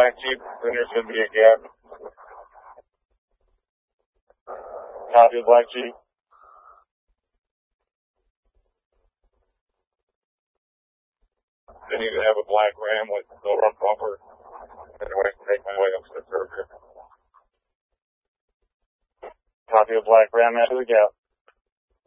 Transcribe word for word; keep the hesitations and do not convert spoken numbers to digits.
black Jeep, then there's going to be a gap. Copy of black Jeep. Then you can have a black Ram with no front bumper. Anyway, make my way up to the curb here. Copy of black Ram after the gap.